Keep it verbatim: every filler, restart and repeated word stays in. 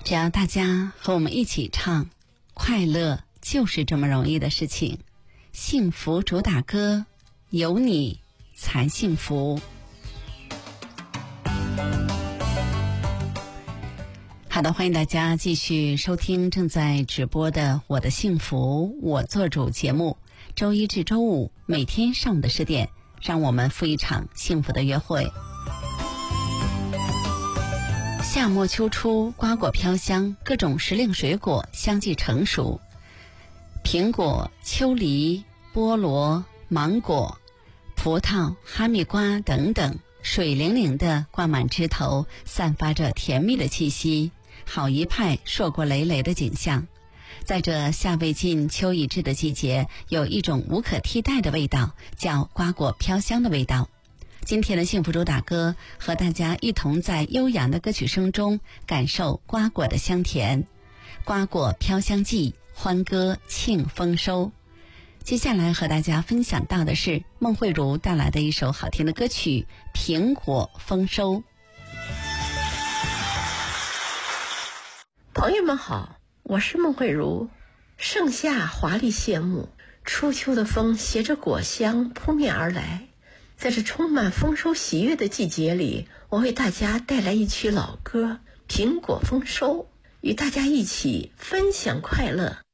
只要大家和我们一起唱，快乐就是这么容易的事情。幸福主打歌，有你才幸福。好的，欢迎大家继续收听正在直播的我的幸福我做主节目，周一至周五每天上午的十点，让我们赴一场幸福的约会。夏末秋初，瓜果飘香，各种时令水果相继成熟，苹果、秋梨、菠萝、芒果、葡萄、哈密瓜等等，水灵灵的挂满枝头，散发着甜蜜的气息，好一派硕果累累的景象。在这夏未尽秋已至的季节，有一种无可替代的味道，叫瓜果飘香的味道。今天的幸福主打歌，和大家一同在悠扬的歌曲声中感受瓜果的香甜。瓜果飘香季，欢歌庆丰收。接下来和大家分享到的是孟慧如带来的一首好听的歌曲《苹果丰收》。 朋友们好，我是孟慧如。盛夏华丽谢幕，初秋的风携着果香扑面而来。在这充满丰收喜悦的季节里，我为大家带来一曲老歌《苹果丰收》，与大家一起分享快乐。